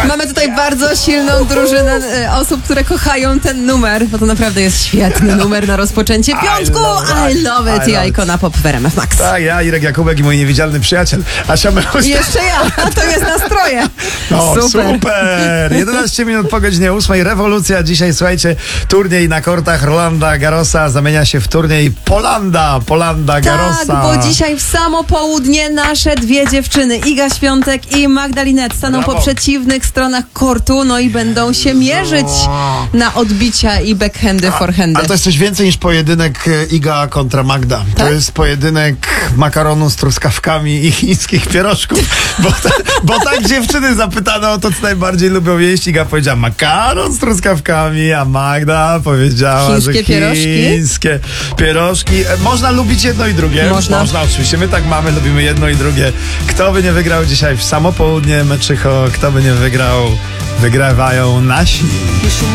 Mamy tutaj bardzo silną drużynę osób, które kochają ten numer, bo to naprawdę jest świetny numer na rozpoczęcie piątku. I love it. I Ikona Pop w RMF Max. Tak, ja, Irek Jakubek i mój niewidzialny przyjaciel. Asia Meluś. I jeszcze ja, to jest nastroje. No, Super. super. 11 minut po godzinie 8. Rewolucja. Dzisiaj, słuchajcie, turniej na kortach Rolanda Garrosa zamienia się w turniej Polanda Garrosa. Tak, bo dzisiaj w samo południe nasze dwie dziewczyny, Iga Świątek i Magdalinet, staną po przeciwnych stronach kortu, no i będą się mierzyć na odbicia i backhandy, forehandy. Ale to jest coś więcej niż pojedynek Iga kontra Magda. Tak? To jest pojedynek makaronu z truskawkami i chińskich pierożków. Bo tak dziewczyny zapytano o to, co najbardziej lubią jeść. Iga powiedziała makaron z truskawkami, a Magda powiedziała, Chińskie że chińskie pierożki. Można lubić jedno i drugie. Można, oczywiście. My tak mamy, lubimy jedno i drugie. Kto by nie wygrał dzisiaj w samo południe meczycho, kto by nie wygrał, wygrywają nasi.